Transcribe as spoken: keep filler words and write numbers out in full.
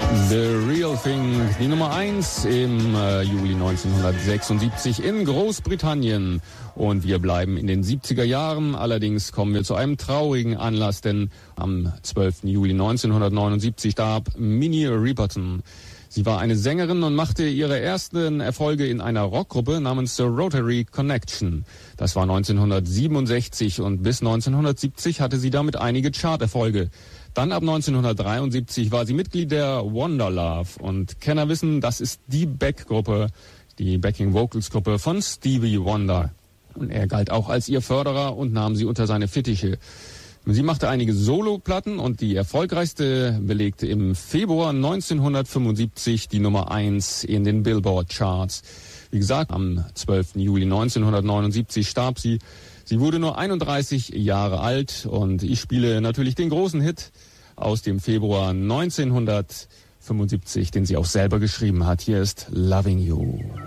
The Real Thing, die Nummer eins im äh, Juli neunzehnhundertsechsundsiebzig in Großbritannien. Und wir bleiben in den siebziger Jahren. Allerdings kommen wir zu einem traurigen Anlass, denn am zwölften Juli neunzehnhundertneunundsiebzig starb Minnie Riperton. Sie war eine Sängerin und machte ihre ersten Erfolge in einer Rockgruppe namens The Rotary Connection. Das war neunzehnhundertsiebenundsechzig und bis neunzehnhundertsiebzig hatte sie damit einige Charterfolge. Dann ab neunzehnhundertdreiundsiebzig war sie Mitglied der Wonderlove und Kenner wissen, das ist die Backgruppe, die Backing Vocals Gruppe von Stevie Wonder. Und er galt auch als ihr Förderer und nahm sie unter seine Fittiche. Sie machte einige Soloplatten und die erfolgreichste belegte im Februar neunzehnhundertfünfundsiebzig die Nummer eins in den Billboard Charts. Wie gesagt, am zwölften Juli neunzehnhundertneunundsiebzig starb sie. Sie wurde nur einunddreißig Jahre alt und ich spiele natürlich den großen Hit aus dem Februar neunzehnhundertfünfundsiebzig, den sie auch selber geschrieben hat. Hier ist Loving You.